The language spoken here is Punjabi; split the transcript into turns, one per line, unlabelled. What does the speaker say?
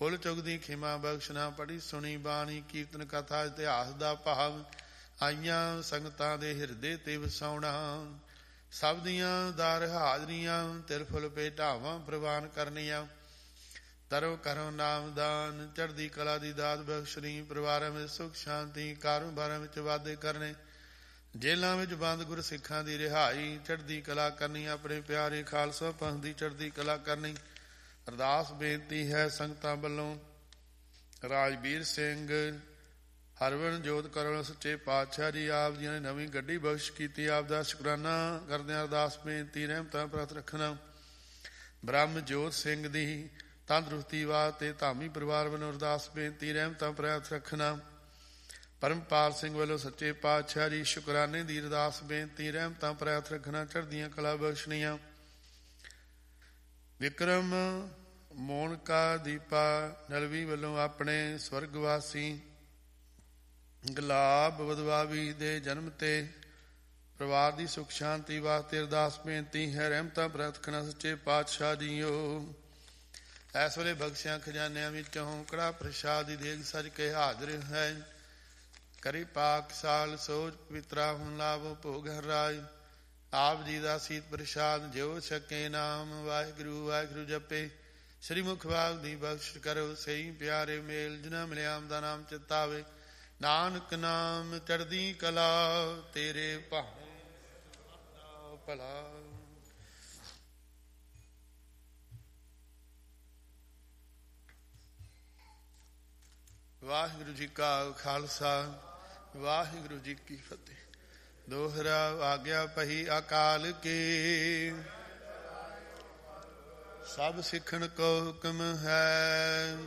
ਫੁੱਲ ਚੁਗਦੀ ਖਿਮਾ ਬਖਸ਼ਣਾ। ਪੜ੍ਹੀ ਸੁਣੀ ਬਾਣੀ ਕੀਰਤਨ ਕਥਾ ਇਤਿਹਾਸ ਦਾ ਭਾਵ ਆਈਆਂ ਸੰਗਤਾਂ ਦੇ ਹਿਰਦੇ ਤੇ ਵਸਾਉਣਾ। ਸਭ ਦੀਆਂ ਦਾਰ ਹਾਜ਼ਰੀਆਂ ਤਿਲ ਫੁੱਲ ਭੇਟਾਵਾਂ ਪ੍ਰਵਾਨ ਕਰਨੀਆਂ। ਤਰੋ ਕਰੋ ਨਾਮਦਾਨ ਚੜ੍ਹਦੀ ਕਲਾ ਦੀ ਦਾਤ ਬਖਸ਼ਣੀ। ਪਰਿਵਾਰਾਂ ਵਿੱਚ ਸੁੱਖ ਸ਼ਾਂਤੀ ਕਾਰੋਬਾਰਾਂ ਵਿੱਚ ਵਾਧੇ ਕਰਨੇ। ਜੇਲ੍ਹਾਂ ਵਿੱਚ ਬੰਦ ਗੁਰ ਸਿੱਖਾਂ ਦੀ ਰਿਹਾਈ ਚੜ੍ਹਦੀ ਕਲਾ ਕਰਨੀ। ਆਪਣੇ ਪਿਆਰੇ ਖਾਲਸਾ ਪੰਥ ਦੀ ਚੜ੍ਹਦੀ ਕਲਾ ਕਰਨੀ। ਅਰਦਾਸ ਬੇਨਤੀ ਹੈ ਸੰਗਤਾਂ ਵੱਲੋਂ ਰਾਜਵੀਰ ਸਿੰਘ ਹਰਵਨ ਜੋਤ ਕਰੋ ਸੱਚੇ ਪਾਤਸ਼ਾਹ ਜੀ ਆਪ ਜੀ ਨੇ ਨਵੀਂ ਗੱਡੀ ਬਖਸ਼ ਕੀਤੀ। ਆਪ ਦਾ ਸ਼ੁਕਰਾਨਾ ਕਰਦਿਆਂ ਅਰਦਾਸ ਬੇਨਤੀ ਰਹਿਮਤਾਂ ਪ੍ਰਾਪਤ ਰੱਖਣਾ। ਬ੍ਰਹਮ ਜੋਤ ਸਿੰਘ ਦੀ ਤੰਦਰੁਸਤੀ ਵਾਸਤੇ ਧਾਮੀ ਪਰਿਵਾਰ ਵੱਲੋਂ ਅਰਦਾਸ ਬੇਨਤੀ ਰਹਿਮਤਾਂ ਪ੍ਰਾਪਤ ਰੱਖਣਾ। ਪਰਮਪਾਲ ਸਿੰਘ ਵੱਲੋਂ ਸੱਚੇ ਪਾਤਸ਼ਾਹ ਜੀ ਸ਼ੁਕਰਾਨੇ ਦੀ ਅਰਦਾਸ ਬੇਨਤੀ ਰਹਿਮਤਾਂ ਪ੍ਰਾਪਤ ਰੱਖਣਾ। ਚੜ੍ਹਦੀਆਂ ਕਲਾ ਬਖਸ਼ਣੀਆਂ। ਵਿਕਰਮ ਮੋਨਕਾ ਦੀਪਾ ਨਲਵੀ ਵੱਲੋਂ ਆਪਣੇ ਸਵਰਗਵਾਸੀ ਗੁਲਾਬ ਵਦਵਾਵੀ ਦੇ ਜਨਮ ਤੇ ਪਰਿਵਾਰ ਦੀ ਸੁੱਖ ਸ਼ਾਂਤੀ ਵਾਸਤੇ ਅਰਦਾਸ ਬੇਨਤੀ ਹੈ ਰਹਿਮਤਾਂ ਪ੍ਰਾਪਤ ਰੱਖਣਾ। ਸੱਚੇ ਪਾਤਸ਼ਾਹ ਜੀਓ ਇਸ ਵੇਲੇ ਬਖਸ਼ਿਆਂ ਖਜ਼ਾਨਿਆਂ ਵਿੱਚੋਂ ਕੜਾ ਪ੍ਰਸ਼ਾਦ ਦੀ ਦੇਗ ਸਜ ਕੇ ਹਾਜ਼ਰ ਹੈ। ਕਰੀ ਪਾਕ ਸਾਲ ਸੋਚ ਪਵਿੱਤਰਾ ਹੁਣ ਲਾਭੋ ਭੋਗ ਹਰ ਰਾਜ। ਆਪ ਜੀ ਦਾ ਸੀਤ ਪ੍ਰਸ਼ਾਦ ਜਿਉ ਛਕੇ ਨਾਮ ਵਾਹਿਗੁਰੂ ਵਾਹਿਗੁਰੂ ਜਪੇ। ਸ੍ਰੀ ਮੁਖ ਵਾਗ ਦੀ ਬਖਸ਼ ਕਰੋ ਸਹੀ ਪਿਆਰੇ ਮੇਲ ਜਿਨ੍ਹਾਂ ਮਿਲਿਆਮ ਦਾ ਨਾਮ ਚਿਤਾਵੇ। ਨਾਨਕ ਨਾਮ ਚੜ੍ਹਦੀ ਕਲਾ ਤੇਰੇ ਭਾਣੇ ਭਲਾ। ਵਾਹਿਗੁਰੂ ਜੀ ਕਾ ਖਾਲਸਾ ਵਾਹਿਗੁਰੂ ਜੀ ਕੀ ਫਤਿਹ। ਦੋਹਰਾ ਆਗਿਆ ਪਹੀ ਅਕਾਲ ਕੀ ਸਭ ਸਿੱਖਣ ਕੋ ਹੁਕਮ ਹੈ।